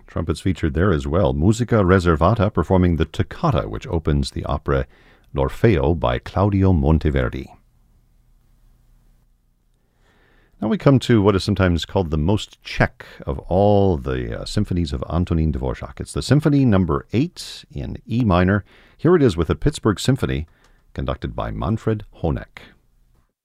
Trumpets featured there as well. Musica Reservata performing the toccata, which opens the opera L'Orfeo by Claudio Monteverdi. Now we come to what is sometimes called the most Czech of all the symphonies of Antonín Dvořák. It's the Symphony No. 8 in E minor. Here it is with the Pittsburgh Symphony, conducted by Manfred Honeck.